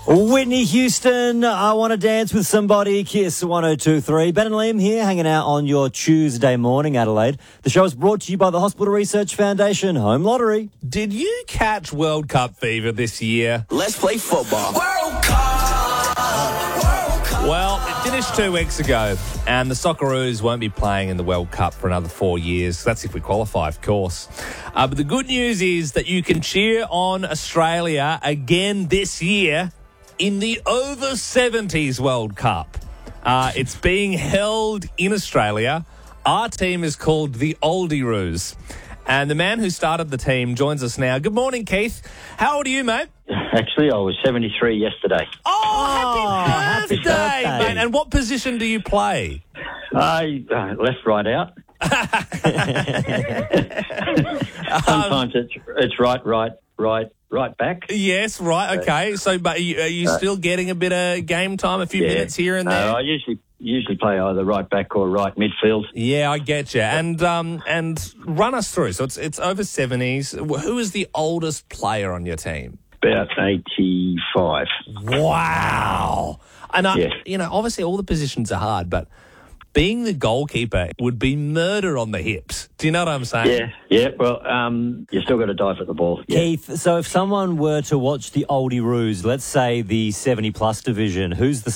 Whitney Houston, I Want to Dance with Somebody, Kiss 102.3. Ben and Liam here, hanging out on your Tuesday morning, Adelaide. The show is brought to you by the Hospital Research Foundation Home Lottery. Did you catch World Cup fever this year? Let's play football. World Cup! Well, it finished 2 weeks ago, and the Socceroos won't be playing in the World Cup for another 4 years. That's if we qualify, of course. But the good news is that you can cheer on Australia again this year in the over 70s World Cup. It's being held in Australia. Our team is called the Oldie-Roos. And the man who started the team joins us now. Good morning, Keith. How old are you, mate? Actually, I was 73 yesterday. Happy birthday, mate. And what position do you play? Left, right, out. Sometimes it's right back. Yes, right, okay. So, but are you still getting a bit of game time, a few minutes here and there? I usually play either right back or right midfield. Yeah, I get you. And run us through. So it's over 70s. Who is the oldest player on your team? About 85. Wow. And obviously all the positions are hard, but being the goalkeeper would be murder on the hips. Do you know what I'm saying? Yeah. Well, you still got to dive at the ball. Yeah. Keith, so if someone were to watch the Oldie-Roos, let's say the 70-plus division, who's the